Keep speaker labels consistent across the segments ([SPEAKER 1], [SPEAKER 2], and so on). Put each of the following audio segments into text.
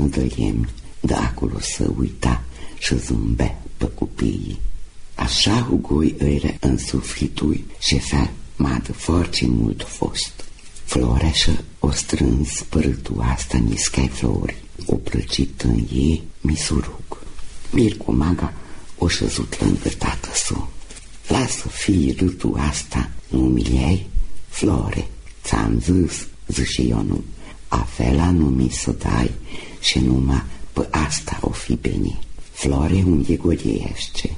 [SPEAKER 1] dă lemni, de acolo să uita și zâmbea pe copiii. Așa ugoi era în sufletui și fel madă foarte mult fost. Floreșă o strâns părâtul asta niscai flori, o plăcit în ei mi surug. Mircu Maga o șezut lângă tată său. Lasă fii râtul asta, nu miliai? Flore, ți-am zis, zice Ionu, afela nu mi să dai și numai pe asta o fi bine. Flore unde godiește.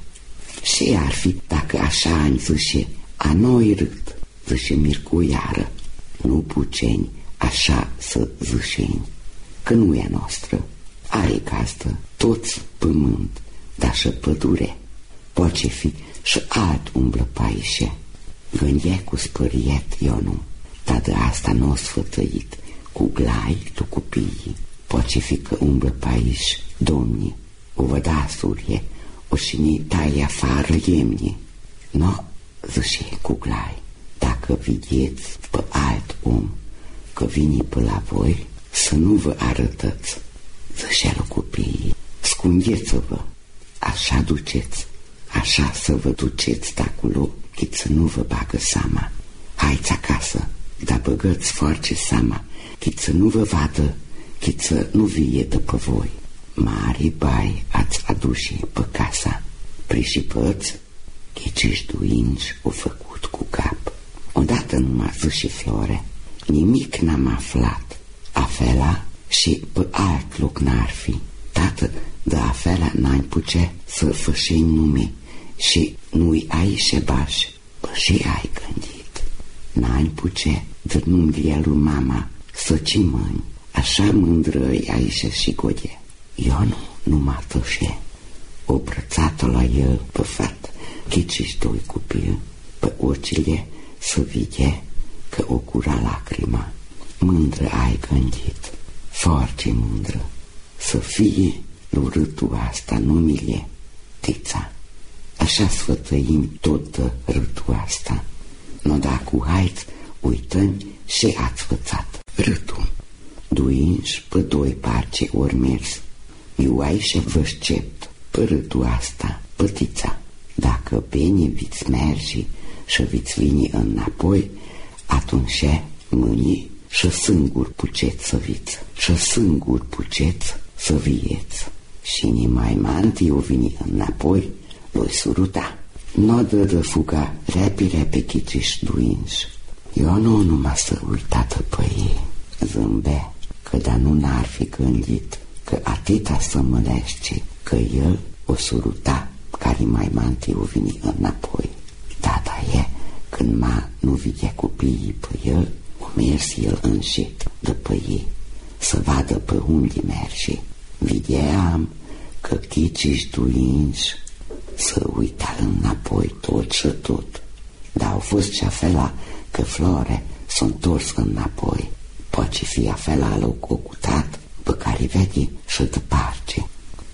[SPEAKER 1] Și ar fi dacă așa ani zice, a noi râd, zice Mircu iară, nu puceni așa să ziceni, că nu e noastră, are gazdă, toți pământ, dar și pădure, poate fi și alt umblă paișe. Gândea cu spăriet Ionu, dar de asta n-o sfătăit, cu glai tu copiii, poate fi că umblă paiș, domnii, o vădasurie, o și ni tai afară iemni. No, zice cu glai, dacă vedeți pe alt om că vine pe la voi, să nu vă arătați, zice la copiii, scundeți-vă, așa duceți, așa să vă duceți de acolo, chit să nu vă bagă seama. Haiți acasă, dar băgăți foarte seama, chit să nu vă vadă, chit să nu vie de pe voi. Mari bai ați aduși pe casa, prișipăți, chiciși duinși o făcut cu cap. Odată numai zice Flore, nimic n-am aflat, afela și pe alt loc n-ar fi. Tată, de afela n-ai puce să fășei nume și nu-i ai șebaș, bă și ai gândit. N-ai puce de numele lui mama să cimăni, așa mândră-i aici și gode. Ionu nu mă tășe, o brățată la el pe fată, chiciși doi copii, pe ochile să vede că o cura lacrima. Mândră ai gândit, foarte mândră, să fie lui râtul asta numele Tița. Așa sfătăim tot de râtul asta. No dacă haiți, uităm și ați fățat râtul. Duinși pe doi parce ori mers, eu aici vă șcept pe râtul asta, pe Tița. Dacă bine viți mergi și viți vini înapoi, atunci mâini și singur puceți să viți, și singur puceți să vieți. Și nimai manti o vini înapoi, lui suruta. N-o dă de fuga repi chiciși duinși. Eu nu numai să uitată pe ei, zâmbe, că da nu n-ar fi gândit că atâta să mălește, că el o suruta care mai manti o vini înapoi. Tata e, când ma nu vide copiii pe el, o mers el înșit după ei, să vadă pe unde merge. Videam că chiciși duinși să uita înapoi tot și tot. Dar au fost și afela că Flore s-a întors înapoi. Poate fi afela loc ocutat pe care vede și departe.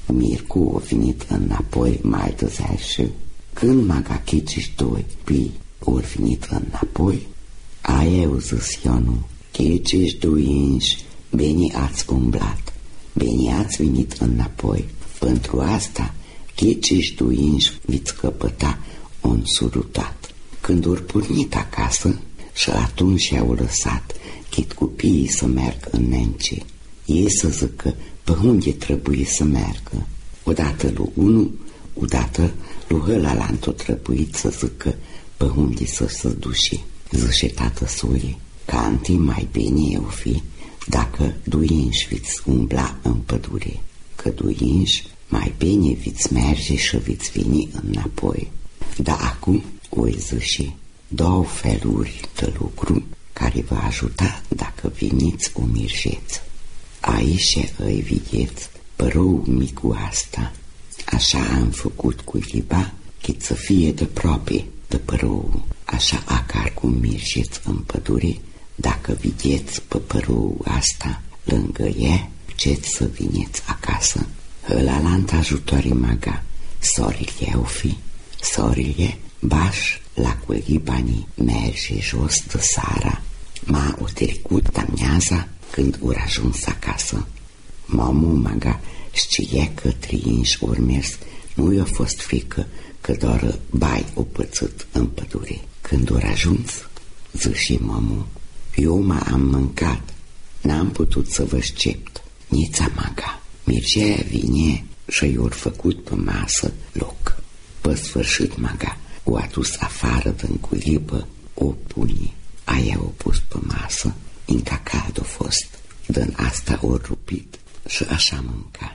[SPEAKER 1] Mircu a venit înapoi mai dezeași. Când Maga chiciși doi pii ori venit înapoi, a eu zis Ionu, chiciși duinși, bine ați umblat, bine ați venit înapoi. Pentru asta chiciși duinși viți căpăta un surutat. Când ori pornit acasă și atunci i-au lăsat chit copiii să meargă în Nenci, ei să zică pe unde trebuie să meargă. Odată lui unu, odată lui ălalant o trebuit să zică pe unde să se duce. Zice tată sului, ca întâi mai bine eu fi dacă duinși viți umbla în pădure, că duinși mai bine viți merge și viți veni înapoi. Dar acum o zice două feluri de lucru care vă ajuta dacă veniți o mirjeți. Aici îi vedeți părou micu asta. Așa am făcut cu liba, chit să fie de proprie de părou. Așa acar cum mirjeți în pădure, dacă vedeți pe părou asta lângă ea, ceți să vineți acasă. Ălalant ajutoare Maga, sorile o fi, sorile baș la culibanii merge jos de sara. Ma o trecut amiaza când ori ajuns acasă. Mamu maga știe că triinși ori mers, nu i-a fost frică că doar bai o pățit în pădure. Când ori ajuns, zice mamu, eu m-am mâncat, n-am putut să vă scept. Nița maga, Mircea vine și i-or făcut pe masă loc. Pe sfârșit maga o adus afară din culibă o punie. Aia o pus pe masă, încă cald a fost, din asta o rupit și așa mânca.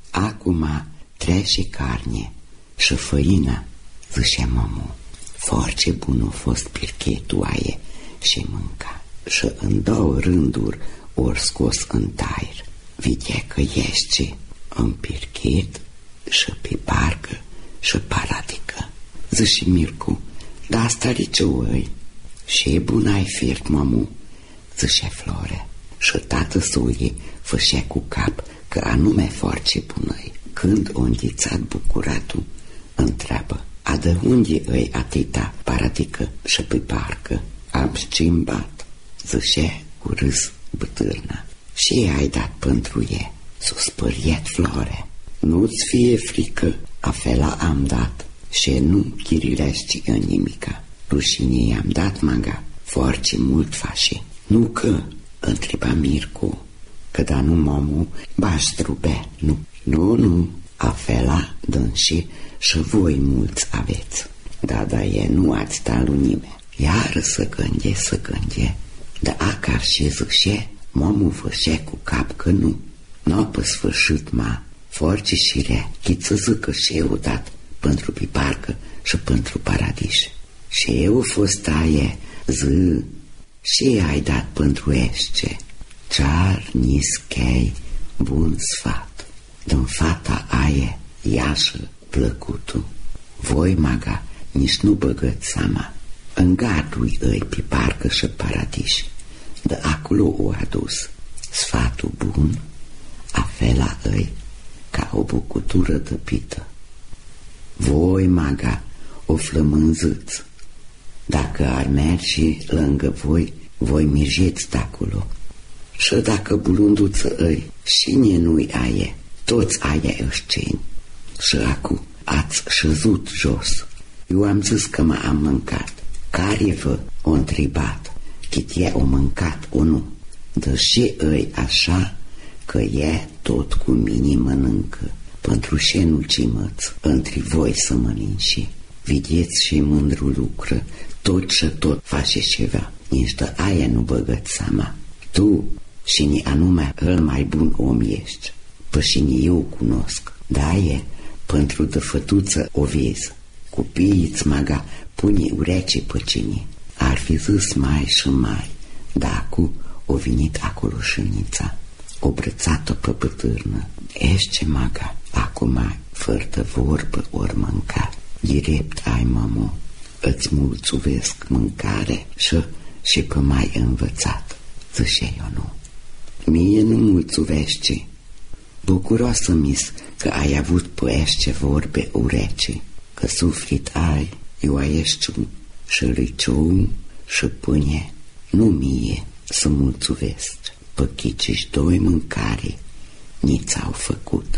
[SPEAKER 1] Acum trece carne și făina, zice mamu. Foarte bun a fost pirchetul aia și mânca. Și în 2 rânduri ori scos în tair. Vedea că ește în pirchet și pe parcă și paradică. Zice Mircu, da asta riceuăi. Și e bun ai fiert, mamu, zice Flore. Și tată soie fășea cu cap că anume foarte bunăi. Când o înghițat bucuratul, întreabă, a de unde îi atâta paradică și pe parcă? Am schimbat, zice cu râs bătârna. Și ai dat pentru e, s-o spăriet Flore. Nu-ți fie frică, afela am dat și nu chirilești în nimica. Rușine i-am dat, maga, foarte mult faci. Nu că, întreba Mircu, că da nu mamu, ba strube, nu. Nu, afela dânsi și voi mulți aveți. Da, e, nu ați da lui nimeni. Iar să gânde, da acar și zice, mamu fășea cu cap că nu. N-o pe sfârșit, foarte și rea, chiță zică și eu dat pentru piparcă și pentru paradis. Și eu fost aie, zi, și ai dat pentru esce. Cear nischei bun sfat. Din fata aie, iașă plăcutul. Voi, maga, nici nu băgăți seama. În gardul îi piparcă și paradis. De acolo o adus. Sfatul bun, afela îi ca o bucutură tăpită. Voi, maga, o flămânzâți. Dacă ar merge lângă voi, voi mirjeți de acolo. Și dacă bulunduță îi, cine nu-i aie, toți aia ășceni. Și acu ați șezut jos. Eu am zis că m-am mâncat. Care vă o întrebat? Chit e o mâncat, o nu. Deși îi așa că e tot cu mine mănâncă. Pentru ce nu cimăți între voi să mănânci? Vedeți și mândru lucră, tot și tot face ceva. Nici de aia nu băgăți seama. Tu și anume îl mai bun om ești. Pă și eu cunosc. Da e, pentru de fătuță o vezi. Copiii-ți, maga, pune urece pe cine. Ar fi zis mai și mai. Dacu o venit acolo șânița. O brățată pe bătârnă. Ești, maga, acum fără vorbă ori mânca. Direct ai, mamu, îți mulțumesc mâncare și pe mai învățat. Zice eu nu. Mie nu mulțuvește. Bucuroasă mis că ai avut păiește vorbe urece, că suflet ai, eu aiești și riciu și pâine, nu mie să mulțuvesc. Păchiciși 2 mâncare, niți au făcut.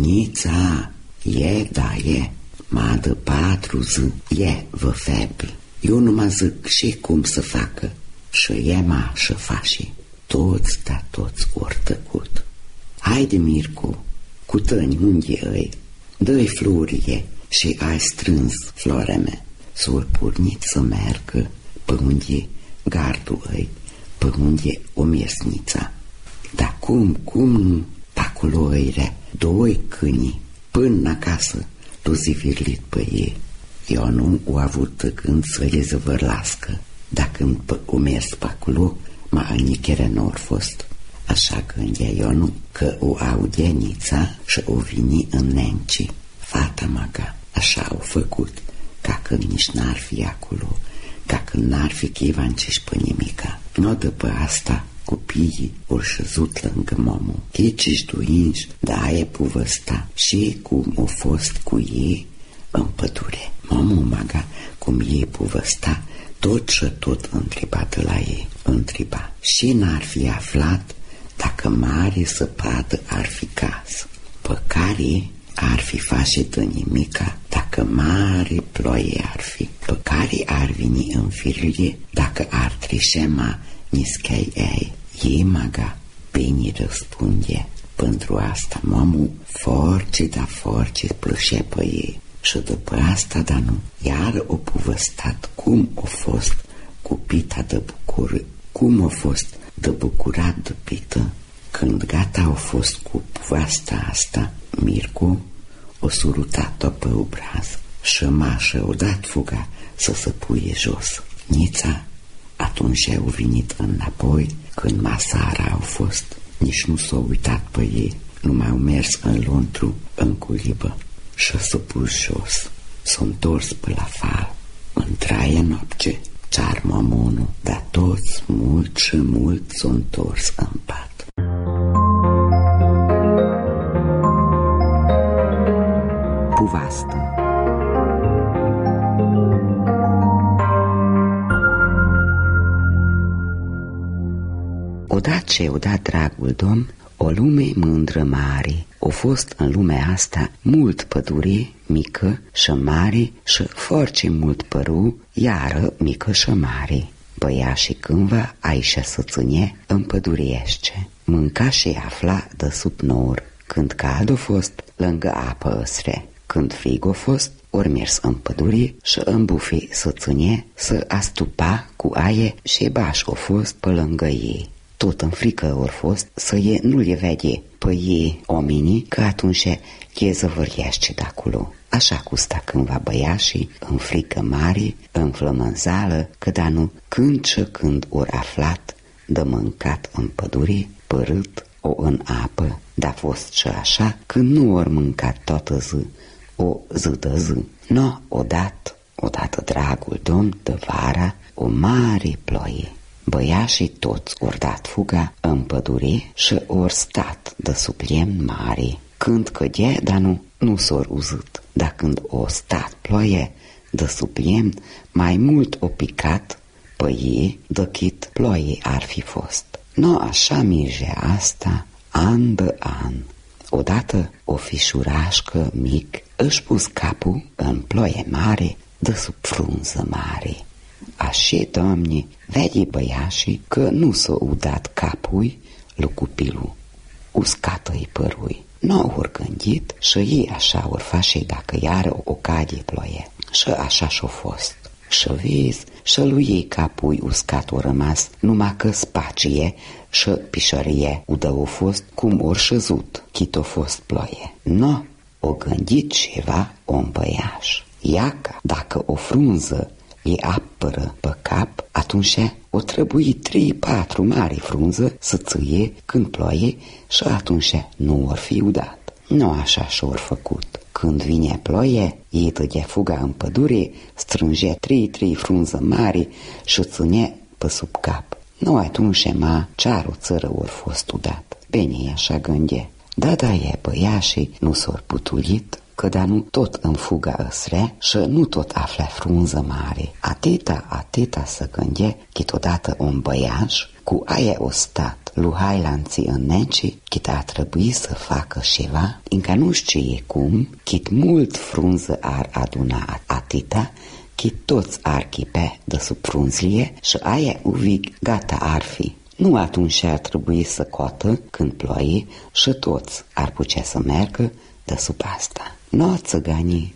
[SPEAKER 1] Nița, e, da, e, ma de 4 zi, e, vă febri. Eu nu mă zic și cum să facă, și e ma și faci. Toți, da, toți ori tăcut. Haide, Mircu, cu tăni unde îi, dă-i florie și ai strâns, flore mea, s-or pornit să meargă pe unde gardul îi, pe unde o miesnița. Dar cum nu, pe acolo îi 2 câini, până acasă, l-o zivirlit pe ei. Eu nu o avut de gând să le zăvărlască, dar când o mers pe acolo, m-a anicheră n-or fost. Așa gândea eu nu, că o audea nița și o vini în nenci. Fata maga, așa au făcut, ca când nici n-ar fi acolo, ca când n-ar fi chivanciși pe nimica. Nu după asta, copiii ori șezut lângă mamu, chiciși duinși, da aia povăsta și cum o fost cu ei în pădure. Mamu maga, cum ei povăsta, tot și tot întreba de la ei, întreba. Și n-ar fi aflat dacă mare săpadă ar fi casă, pe care ar fi facetă nimica dacă mare ploaie ar fi, pe care ar veni în firile dacă ar treșema nischei ei. Ei maga, bine răspunde, pentru asta mamul force, da force plășea pe ei. Și după asta, dar nu, iar o povăstat cum a fost cupita de bucură, cum a fost de bucurat de pită. Când gata au fost cu povasta asta, Mircu o surutat-o pe obraz și Mașa o dat fuga să se puie jos. Nița atunci au venit înapoi, când masara au fost, nici nu s-au uitat pe ei, numai au mers în lontru, în culibă și s-au pus jos. S-au întors pe la fal, în traia noapte, țar mamonul, dar toți mult și mult s-au întors în pat. Povastă. Odată ce o dat dragul domn, o lume mândră mare, o fost în lumea asta mult pădure mică și mare și foarte mult păru, iară mică și mare. Băiașii cândva aici să ține în păduriește, mânca și afla de sub nor, când cald a fost lângă apă ăsre, când frig a fost ori mers în pădure și în bufe să ține, să astupa cu aie și baș a fost pe lângă ei. Tot în frică ori fost să e nu le vede pe ei oamenii, că atunci e zăvâriește de acolo. Așa cu sta cândva băiașii, în frică mare, în flămânzală, că da nu când și când ori aflat de mâncat în pădure, părât o în apă, dar fost și așa că nu ori mâncat toată zi, o zi de zi. No, odată dragul domn de vara, o mare ploaie. Băiașii toți ori dat fuga în pădure și ori stat de sub lemn mare. Când cădea, dar nu s-or uzit, dar când o stat ploaie de sub lemn, mai mult o picat pe ei decât ploaie ar fi fost. No, așa mirgea asta an de an. Odată o fișurașcă mic își pus capul în ploaie mare de sub frunză mare. Așa, Doamne, vede băiașii că nu s-a udat capui lui copilul, uscată-i părui. N-au ori gândit și ei așa ori face dacă iară o cade ploaie. Și așa și-o fost. Și vezi, și lui ei capui uscat o rămas, numai că spacie și pișărie udă o fost cum ori șezut, chit o fost ploaie. No, o gândit ceva om băiaș. Iaca, dacă o frunză e apără pe cap, atunci o trebuie 3-4 mari frunză să țâie când ploaie și atunci nu or fi udat. Nu așa și-or făcut. Când vine ploaie, ei tăgea fuga în pădure, strângea 3 frunză mari și ține pe sub cap. Nu atunci ce-ar o țără ori fost udat. Bine, așa gândea. Da, e băiașii nu s-or putulit, că da nu tot în fuga ăsrea și nu tot afla frunză mare. Atâta să gândea, chit odată un băiaș, cu aia o stat, lui Hailanții în neci, chit a trebuit să facă ceva, încă nu știe cum, chit mult frunză ar aduna atâta, chit toți ar chipe de sub frunzlie și aia uvig gata ar fi. Nu atunci ar trebui să coată când ploaie și toți ar putea să meargă de sub asta. No, țăganii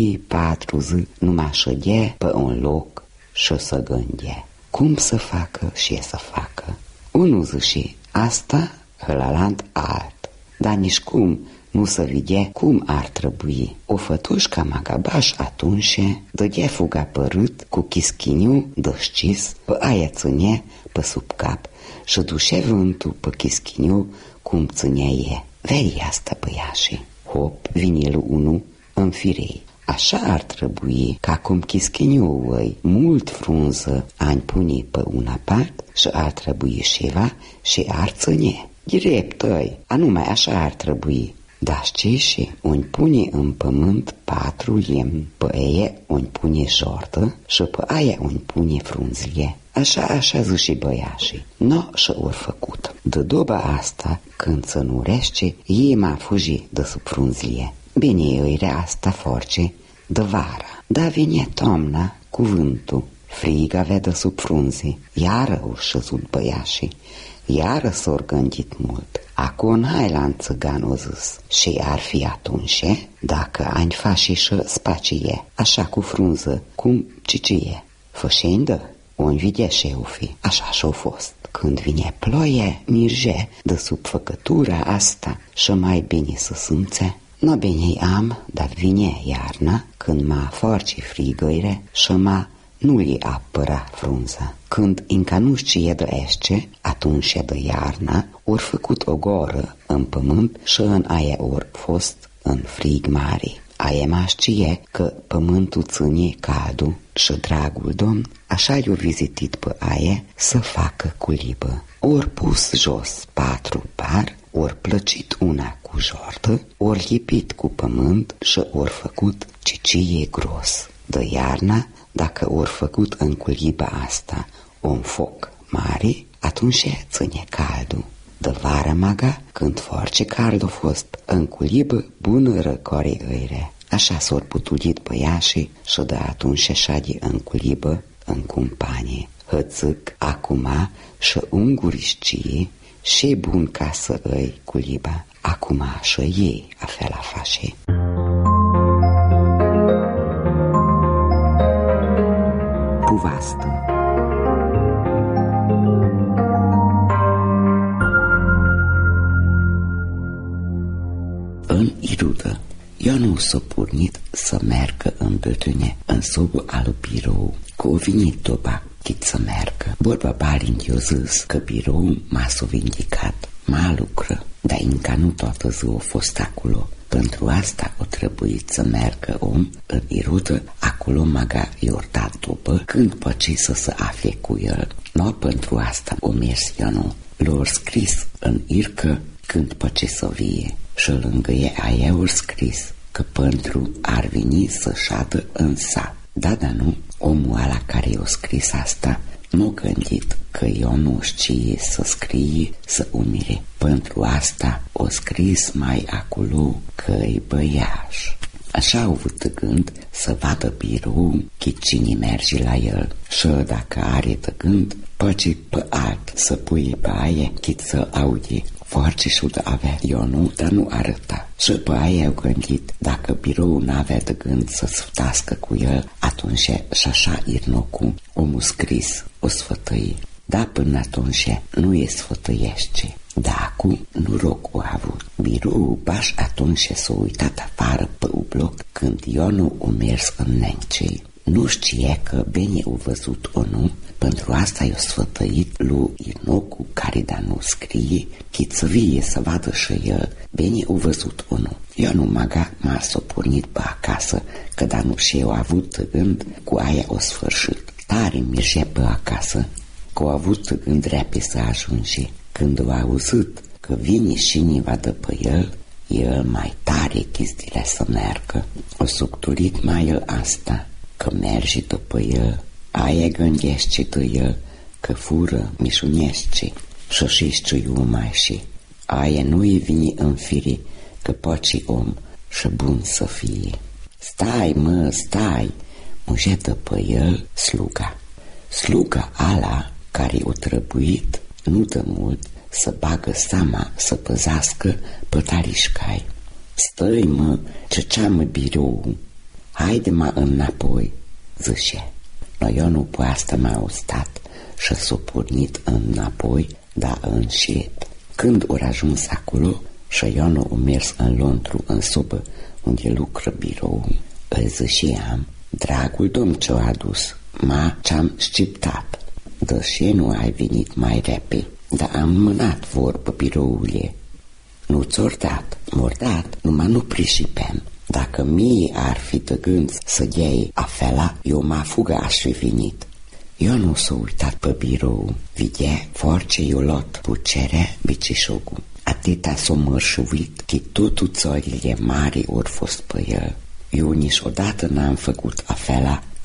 [SPEAKER 1] 3-4 zi numai șădea pe un loc și să gândea cum să facă și să facă. Unul zice asta, hălalant alt, dar nici cum nu se vedea cum ar trebui. O fătușca magabaș atunci dădea fuga părât cu chischiniu dășcis, pe aia ținea pe sub cap și dușea vântul pe chischiniu cum ținea e. Vei asta, băiașii. Hop, vine lui unu în firei. Așa ar trebui ca cum chischiniu mult frunză ani pune pe una part și ar trebui ceva și ar ține. Direct, anume așa ar trebui. Dar știi și un pune în pământ 4 lemn, pe aia un pune jortă și pe aia un pune frunzlie. Așa zi și băiașii. No, și ori făcut. De doba asta, când să nu rește, ei m-a fugit de sub frunzlie. Bine, îi rea asta force de vara. Da vine toamna cu vântul. Frig avea de sub frunze. Iară au șezut băiașii. Iară s-au gândit mult. Acum hai la țăgan o zis. Și ar fi atunci, dacă ani faci și spacie, așa cu frunză, cum cicie. Fășindă, un videșeu fi. Așa și-o fost. Când vine ploie, mirge de sub făcătura asta și mai bine să simțe. Nu bine am, dar vine iarna, când m-a forci frigăire și m-a nu li apăra frunza. Când încă nu știe de esce, atunci de iarna, ori făcut o goră în pământ și în aia ori fost în frig mare. Aia mă știe că pământul ține caldul și dragul domn așa i-o vizitit pe aia să facă culibă. Ori pus jos 4 par, ori plăcit una cu jortă, ori lipit cu pământ și ori făcut cicie gros. De iarna, dacă ori făcut în culiba asta un foc mare, atunci ține caldul. De vară maga, când force cald a fost, în culibă bună răcore îire. Așa s-or putulit băiașii și de atunci șade în culibă, în companie. Hățâc acum și ungurișcie și bun ca să îi culiba. Acum și ei afel la face. Puvastă. În irudă, Ionu s-a pornit să meargă în bătâne, în sobul al birou, că o venit doba chit să meargă. Borba Balint i-a zis că birou m-a vindicat, m-a lucră, dar încă nu toată ziua a fost acolo. Pentru asta o trebuit să meargă om în irudă, acolo maga i-or dat după, când păci să se afle cu el. No, pentru asta o mers Ionu. L-or scris în ircă când păci să vie și lângă ei aia ori scris că pentru ar veni să șadă în sat. Da, nu, omul ala care i-a scris asta nu gândit că eu nu știe să scrie, să umire. Pentru asta o scris mai acolo că-i băiaș. Așa au avut de gând să vadă birou chit cine merge la el și dacă are de gând, păci pe alt să pui pe aia chit să aude. Foarte și de avea Ionu, dar nu arăta. Și pe aia au gândit, dacă birou n-avea de gând să sfătască cu el, atunci și așa irnocul, omul scris, o sfătăi. Dar până atunci nu e sfătăiește. Dar acum noroc o avut. Birou baș atunci s-a uitat afară pe ubloc când Ionu o mers în Nencei. Nu știe că bine o văzut o nu, pentru asta i-o sfătăit lui Irnocu, care da nu scrie, chit să vie să vadă și el, bine o văzut o nu. Ionu maga m-a s-o pornit pe acasă, că da nu și eu avut gând cu aia o sfârșit. Tare mirge pe acasă, că o avut gând repede să ajunge. Când o auzit că vine și niva de pe el mai tare chistile să meargă. O sucturit mai el asta, că merge după el, aia gândește de el, că fură mișunește și știu mai și. Aia nu-i vine în fire, că poți om și bun să fie. Stai, mă, stai, muge după el sluga. Sluga ala care o trebuit, nu de mult, să bagă seama să păzească pe tarișcai. Stai, mă, ce-ceamă birou, haide-mă înapoi, zice. Noi eu nu pe asta m-au stat și s-o pornit înapoi, dar încet. Când ori ajuns acolo și eu nu o mers în lontru, în sobă, unde lucră birou, îi ziceam, dragul domn ce-o adus, ce-am sciptat, deși nu ai venit mai repede, dar am mânat vorbă biroule. Nu ți-or dat, m-or dat, numai nu prișipem. Dacă mie ar fi de gând să iei afela, eu m-a fuga aș fi venit. Eu nu s-o uitat pe birou, videa force eu lot pucere bicișogul. Atâta s-o mărșuvit că totul țările mari ori fost pe el. Eu niciodată n-am făcut afela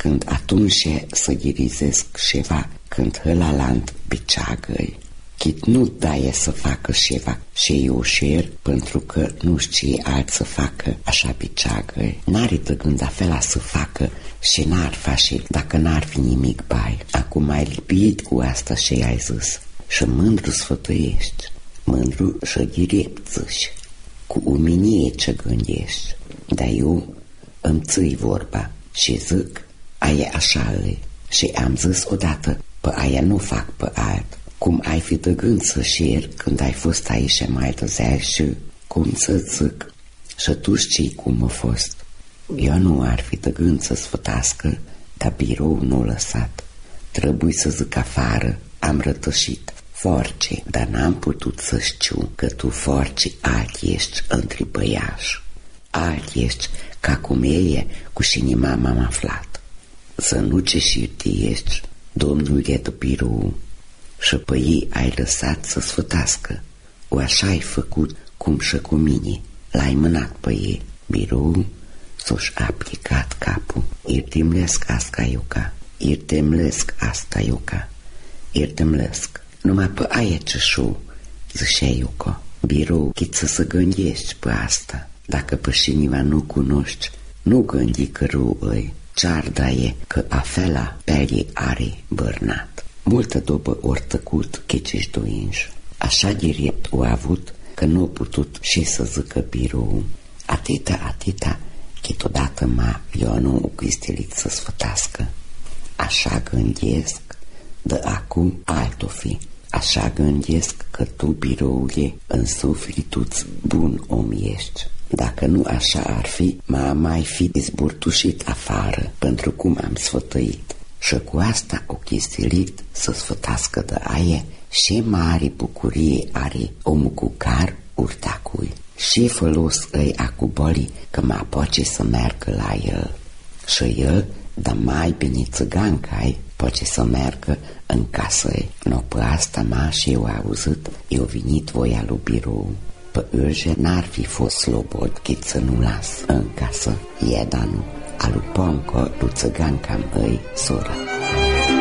[SPEAKER 1] când atunci să ghirizesc ceva, când hălalant piceagăi. Chit nu daie să facă ceva și eu șer, pentru că nu știe alt să facă așa piceagăi. N-are de gând afela să facă și n-ar face dacă n-ar fi nimic bai. Acum ai lipit cu asta și ai zis și mândru sfătuiești, mândru și direct zici, cu uminie ce gândești. Dar eu îmi ții vorba și zic, aia așa îi. Și am zis odată, pe aia nu fac pe alt. Cum ai fi de gând să șeri când ai fost aici mai târziu și cum să zic, și tu știi cum a fost. Eu nu ar fi de gând să sfătască, dar birou nu lăsat. Trebuie să zic afară, am rătășit. Force, dar n-am putut să știu că tu force alt ești între băiași. Alt ești ca cum e cu șinima m-am aflat. Să nu ce șirti ești, domnul e de birou. Și pe ei ai lăsat să sfătască. O așa ai făcut cum și cu mine. L-ai mânat pe ei. Birou s-o-și aplicat capul. Iertemlesc asta ioca. Iertemlesc asta ioca. Iertemlesc. Numai pe aia ce șu, zicea Ioco. Birou, chiță să gândești pe asta. Dacă pe cineva nu cunoști, nu gândi că rău îi. Ce-ar daie că afela pe are bărnat. Multă dobă ori tăcut checiși doinși. Așa direct o avut că nu a putut și să zică birou. Atita, chitodată eu nu o cristelit să sfătască. Așa gândesc, de acum altul fi. Așa gândesc că tu, biroule, în sufletuți bun om ești. Dacă nu așa ar fi, m-a mai fi izburtușit afară, pentru cum am sfătăit. Și cu asta o chistilit să sfătască de aie și mare bucurie are omul cu car urtacui. Și folos îi acu boli că mă poate să meargă la el. Și el, dar mai bine țigancai, poate să meargă în casă ei. No, pe asta și eu auzit, eu venit voia lui birou. Pe urge n-ar fi fost slobod chit să nu las în casă. Iedanu, alu Ponco, lu țigancam îi sora.